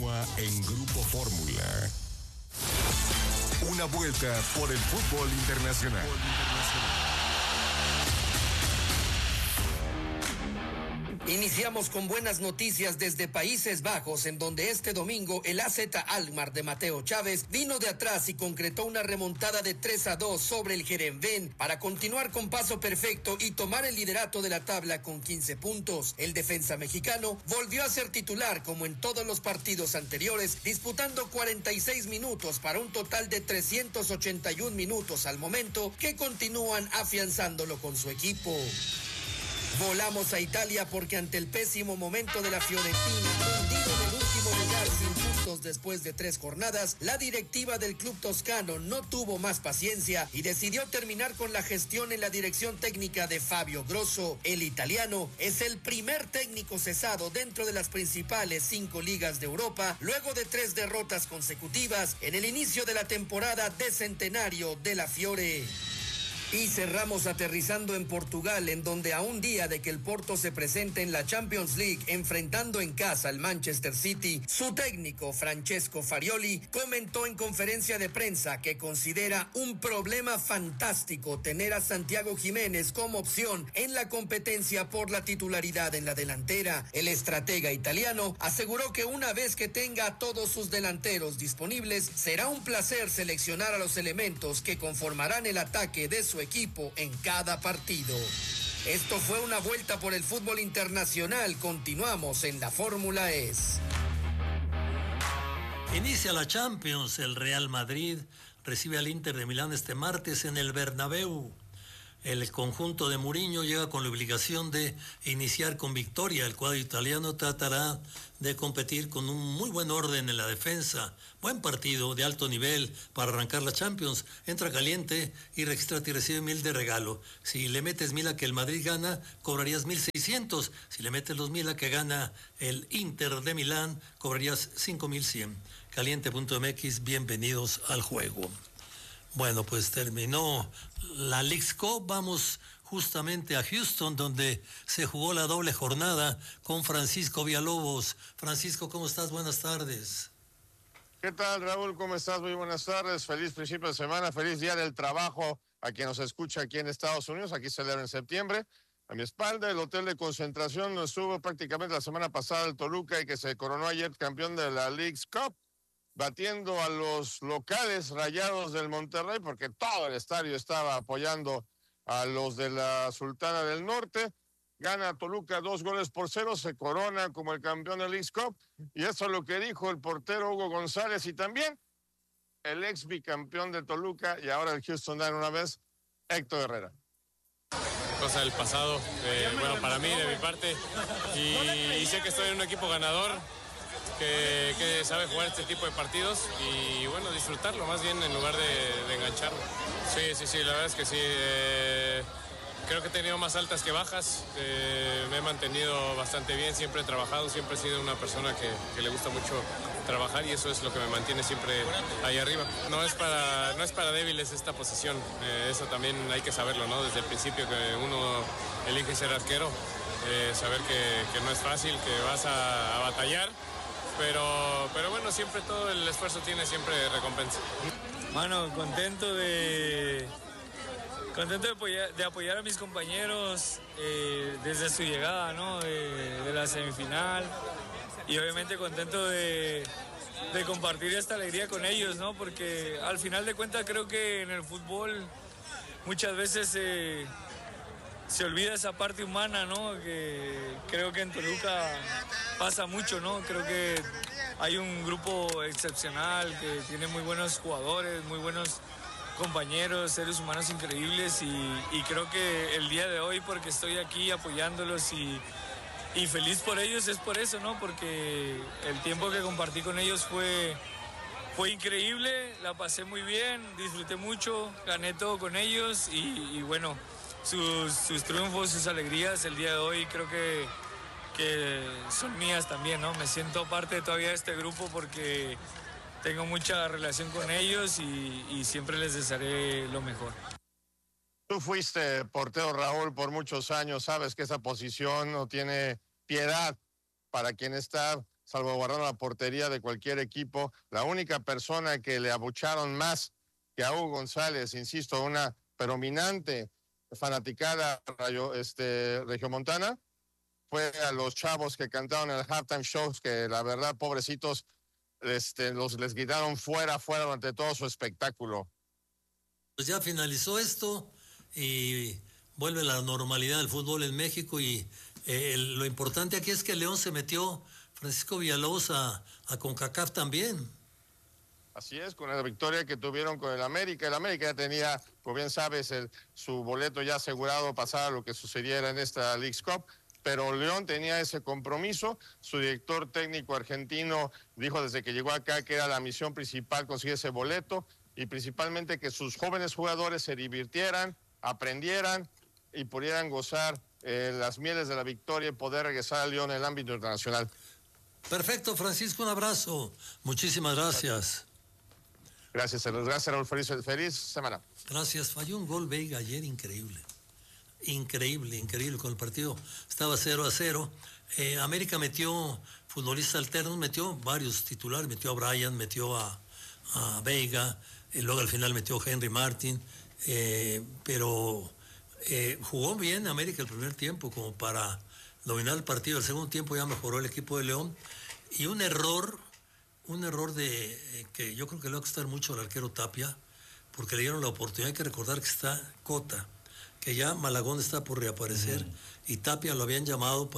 continúa en Grupo Fórmula. Una vuelta por el fútbol internacional. Iniciamos con buenas noticias desde Países Bajos, en donde este domingo el AZ Alkmaar de Mateo Chávez vino de atrás y concretó una remontada de 3-2 sobre el Heerenveen para continuar con paso perfecto y tomar el liderato de la tabla con 15 puntos. El defensa mexicano volvió a ser titular como en todos los partidos anteriores, disputando 46 minutos para un total de 381 minutos al momento, que continúan afianzándolo con su equipo. Volamos a Italia porque ante el pésimo momento de la Fiorentina, hundido en el último lugar sin puntos después de 3 jornadas, la directiva del club toscano no tuvo más paciencia y decidió terminar con la gestión en la dirección técnica de Fabio Grosso. El italiano es el primer técnico cesado dentro de las principales 5 ligas de Europa, luego de 3 derrotas consecutivas en el inicio de la temporada de centenario de la Fiore. Y cerramos aterrizando en Portugal, en donde a un día de que el Porto se presente en la Champions League enfrentando en casa al Manchester City, su técnico Francesco Farioli comentó en conferencia de prensa que considera un problema fantástico tener a Santiago Jiménez como opción en la competencia por la titularidad en la delantera. El estratega italiano aseguró que una vez que tenga a todos sus delanteros disponibles, será un placer seleccionar a los elementos que conformarán el ataque de su equipo en cada partido. Esto fue una vuelta por el fútbol internacional. Continuamos en la Fórmula E. Inicia la Champions. El Real Madrid recibe al Inter de Milán este martes en el Bernabéu. El conjunto de Mourinho llega con la obligación de iniciar con victoria. El cuadro italiano tratará de competir con un muy buen orden en la defensa. Buen partido de alto nivel para arrancar la Champions. Entra caliente y regístrate y recibe 1,000 de regalo. Si le metes 1,000 a que el Madrid gana, cobrarías 1,600. Si le metes los 1,000 a que gana el Inter de Milán, cobrarías 5,100. Caliente.mx, bienvenidos al juego. Bueno, pues terminó la Leagues Cup. Vamos justamente a Houston, donde se jugó la doble jornada con Francisco Villalobos. Francisco, ¿cómo estás? Buenas tardes. ¿Qué tal, Raúl? ¿Cómo estás? Muy buenas tardes. Feliz principio de semana, feliz día del trabajo a quien nos escucha aquí en Estados Unidos. Aquí celebra en septiembre. A mi espalda, el hotel de concentración donde estuvo prácticamente la semana pasada el Toluca y que se coronó ayer campeón de la Leagues Cup, batiendo a los locales Rayados del Monterrey, porque todo el estadio estaba apoyando a los de la Sultana del Norte. Gana Toluca 2-0, se corona como el campeón de Leagues Cup, y eso es lo que dijo el portero Hugo González y también el ex bicampeón de Toluca y ahora el Houston Dynamo una vez, Héctor Herrera. Cosa del pasado, bueno, para mí, de mi parte, y sé que estoy en un equipo ganador, que sabe jugar este tipo de partidos y bueno, disfrutarlo más bien en lugar de engancharlo. Sí, la verdad es que sí. Creo que he tenido más altas que bajas, me he mantenido bastante bien, siempre he trabajado, siempre he sido una persona que le gusta mucho trabajar y eso es lo que me mantiene siempre ahí arriba. No es para débiles esta posición, eso también hay que saberlo, ¿no? Desde el principio que uno elige ser arquero, saber que no es fácil, que vas a batallar. Pero bueno, siempre todo el esfuerzo tiene siempre recompensa. Bueno, contento de apoyar a mis compañeros desde su llegada, ¿no? de la semifinal, y obviamente contento de compartir esta alegría con ellos, ¿no? Porque al final de cuentas creo que en el fútbol muchas veces se olvida esa parte humana, ¿no? Que creo que en Toluca pasa mucho, ¿no? Creo que hay un grupo excepcional que tiene muy buenos jugadores, muy buenos compañeros, seres humanos increíbles y creo que el día de hoy, porque estoy aquí apoyándolos y feliz por ellos, es por eso, ¿no? Porque el tiempo que compartí con ellos fue increíble, la pasé muy bien, disfruté mucho, gané todo con ellos y bueno, sus triunfos, sus alegrías el día de hoy creo que son mías también, ¿no? Me siento parte todavía de este grupo porque tengo mucha relación con ellos y siempre les desearé lo mejor. Tú fuiste portero, Raúl, por muchos años, sabes que esa posición no tiene piedad para quien está salvaguardando la portería de cualquier equipo. La única persona que le abucharon más que a Hugo González, insisto, una predominante fanaticada regiomontana, fue a los chavos que cantaron en el halftime shows, que la verdad, pobrecitos, les gritaron fuera durante todo su espectáculo. Pues ya finalizó esto y vuelve la normalidad del fútbol en México y lo importante aquí es que León se metió, Francisco Villalobos, a CONCACAF también. Así es, con la victoria que tuvieron con el América. El América ya tenía, como bien sabes, su boleto ya asegurado pasar a lo que sucediera en esta Leagues Cup, pero León tenía ese compromiso. Su director técnico argentino dijo desde que llegó acá que era la misión principal conseguir ese boleto y principalmente que sus jóvenes jugadores se divirtieran, aprendieran y pudieran gozar las mieles de la victoria y poder regresar a León en el ámbito internacional. Perfecto, Francisco, un abrazo. Muchísimas gracias. Gracias, Raúl. Feliz semana. Gracias. Falló un gol Veiga ayer increíble. Increíble con el partido. Estaba 0-0. América metió futbolistas alternos, metió varios titulares, metió a Bryan, metió a Veiga, y luego al final metió a Henry Martin, pero jugó bien América el primer tiempo como para dominar el partido. El segundo tiempo ya mejoró el equipo de León y un error que yo creo que le va a costar mucho al arquero Tapia, porque le dieron la oportunidad. Hay que recordar que está Cota, que ya Malagón está por reaparecer, y Tapia lo habían llamado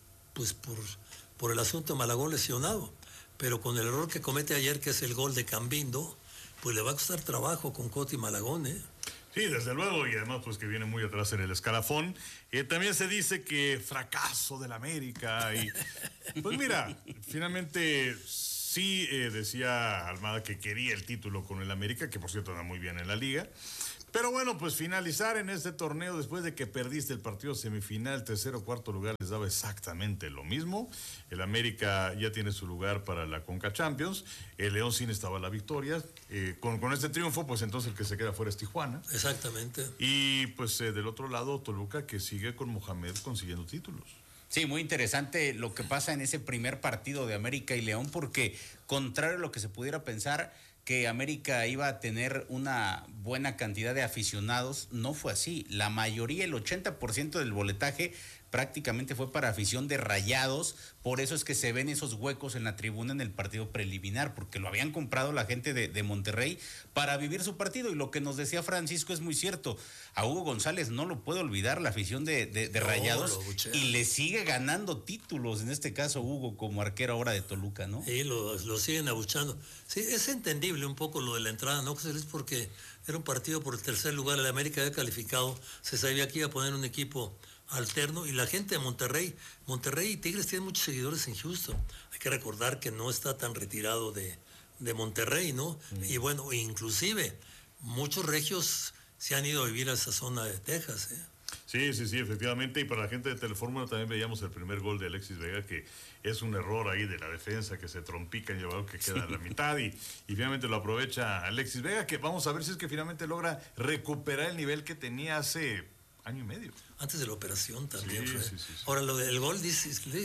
por el asunto de Malagón lesionado, pero con el error que comete ayer, que es el gol de Cambindo, pues le va a costar trabajo con Cota y Malagón, Sí, desde luego, y además pues que viene muy atrás en el escalafón. También se dice que fracaso del América, y pues mira, finalmente sí decía Almada que quería el título con el América, que por cierto anda muy bien en la liga. Pero bueno, pues finalizar en este torneo después de que perdiste el partido semifinal, tercero o cuarto lugar, les daba exactamente lo mismo. El América ya tiene su lugar para la Conca Champions. El León sí necesitaba la victoria. Con este triunfo, pues entonces el que se queda fuera es Tijuana. Exactamente. Y pues del otro lado, Toluca, que sigue con Mohamed consiguiendo títulos. Sí, muy interesante lo que pasa en ese primer partido de América y León, porque contrario a lo que se pudiera pensar, que América iba a tener una buena cantidad de aficionados, no fue así. La mayoría, el 80% del boletaje prácticamente fue para afición de Rayados. Por eso es que se ven esos huecos en la tribuna en el partido preliminar, porque lo habían comprado la gente de Monterrey para vivir su partido. Y lo que nos decía Francisco es muy cierto. A Hugo González no lo puede olvidar la afición de Rayados, y le sigue ganando títulos, en este caso Hugo como arquero ahora de Toluca, ¿no? Sí, lo siguen abuchando. Sí, es entendible un poco lo de la entrada, ¿no? Es porque era un partido por el tercer lugar, el América había calificado, se sabía que iba a poner un equipo alterno, y la gente de Monterrey y Tigres tienen muchos seguidores en Houston. Hay que recordar que no está tan retirado de Monterrey, ¿no? Y bueno, inclusive muchos regios se han ido a vivir a esa zona de Texas, Sí, efectivamente. Y para la gente de Telefórmula también veíamos el primer gol de Alexis Vega, que es un error ahí de la defensa, que se trompica en llevado, que queda a la mitad, y finalmente lo aprovecha Alexis Vega, que vamos a ver si es que finalmente logra recuperar el nivel que tenía hace año y medio. Antes de la operación también fue. Sí. Ahora, lo del gol, dice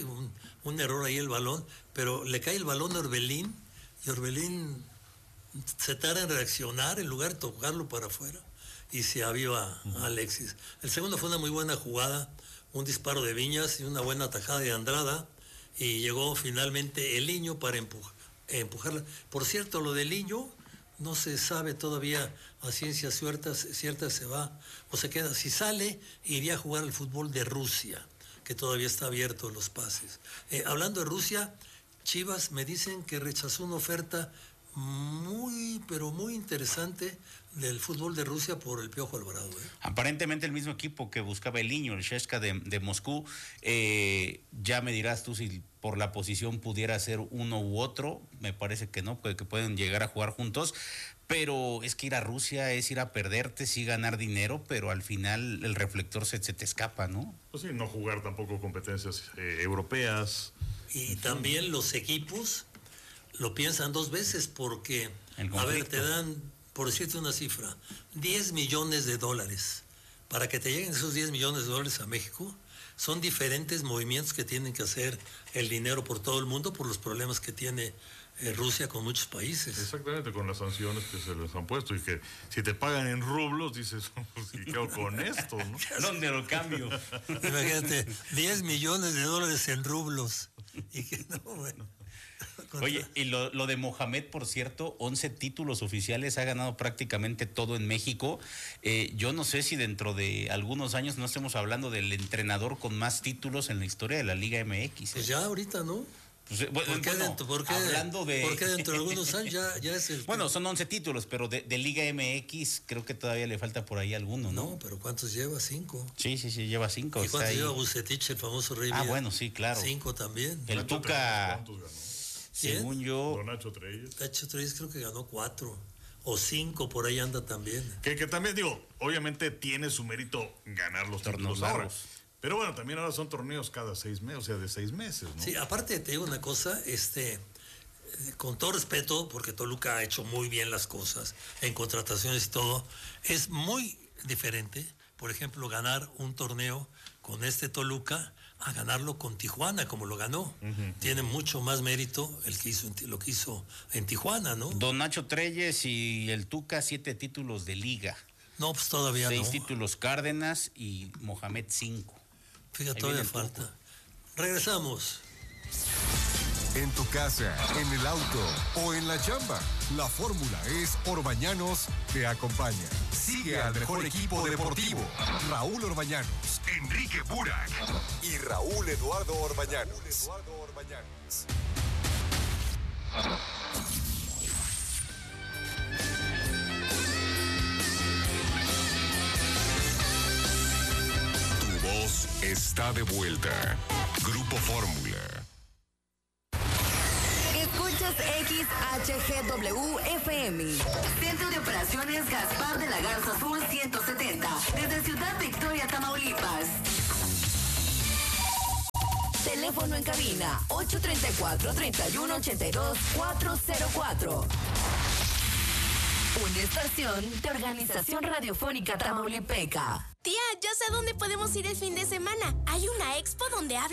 un error ahí el balón, pero le cae el balón a Orbelín, y Orbelín se tarda en reaccionar en lugar de tocarlo para afuera, y se aviva a Alexis. El segundo fue una muy buena jugada, un disparo de Viñas y una buena tajada de Andrada, y llegó finalmente el Niño para empujarla. Por cierto, lo del Niño no se sabe todavía a ciencia cierta se va o se queda. Si sale, iría a jugar al fútbol de Rusia, que todavía está abierto los pases. Hablando de Rusia, Chivas me dicen que rechazó una oferta muy interesante del fútbol de Rusia por el Piojo Alvarado. Aparentemente el mismo equipo que buscaba el Niño, el CSKA de Moscú. Ya me dirás tú si por la posición pudiera ser uno u otro. Me parece que no, que pueden llegar a jugar juntos. Pero es que ir a Rusia es ir a perderte, sí ganar dinero, pero al final el reflector se te escapa, ¿no? Pues sí, no jugar tampoco competencias europeas. Y también los equipos lo piensan dos veces, porque, a ver, te dan, por decirte una cifra, $10 millones. Para que te lleguen esos $10 millones a México, son diferentes movimientos que tienen que hacer el dinero por todo el mundo por los problemas que tiene Rusia con muchos países. Exactamente, con las sanciones que se les han puesto y que si te pagan en rublos, dices, pues, ¿y qué hago con esto? ¿No? ¿Dónde lo cambio? Imagínate, 10 millones de dólares en rublos. Y que no, bueno. Oye, y lo de Mohamed, por cierto, 11 títulos oficiales, ha ganado prácticamente todo en México. Yo no sé si dentro de algunos años no estemos hablando del entrenador con más títulos en la historia de la Liga MX. Pues ya ahorita, ¿no? Pues, ¿Por qué dentro de algunos años ya es el... Bueno, son 11 títulos, pero de Liga MX creo que todavía le falta por ahí alguno, ¿no? No, pero ¿cuántos lleva? 5. Sí, lleva 5. ¿Y cuántos lleva Vucetich, el famoso Rey? Bueno, sí, claro. 5 también. El Tuca, según yo... Don Nacho Treyes. Nacho Treyes creo que ganó 4 o 5, por ahí anda también. Que también, digo, obviamente tiene su mérito ganar los torneos ahora. Pero bueno, también ahora son torneos cada 6 meses, o sea, de 6 meses, ¿no? Sí, aparte te digo una cosa, con todo respeto, porque Toluca ha hecho muy bien las cosas en contrataciones y todo, es muy diferente, por ejemplo, ganar un torneo con Toluca a ganarlo con Tijuana, como lo ganó. Tiene mucho más mérito lo que hizo en Tijuana, ¿no? Don Nacho Treyes y el Tuca, 7 títulos de liga. No, pues todavía 6 no. títulos Cárdenas y Mohamed 5. Fíjate, todavía falta. Regresamos. En tu casa, en el auto o en la chamba, la fórmula es Orbañanos te acompaña. Sigue al mejor equipo deportivo. Raúl Orbañanos, Enrique Burak y Raúl Eduardo Orbañanos. Tu voz está de vuelta. Grupo Fórmula. Escuchas XHGW FM. Centro de Operaciones Gaspar de la Garza Sur 170. Desde Ciudad Victoria, Tamaulipas. Teléfono en cabina 834-3182-404. Una estación de Organización Radiofónica Tamaulipeca. Tía, ya sé dónde podemos ir el fin de semana. Hay una expo donde hablan